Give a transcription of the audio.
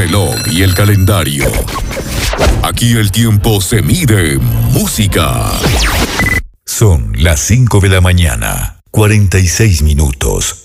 reloj y el calendario. Aquí el tiempo se mide en música. Son las 5 de la mañana, 46 minutos.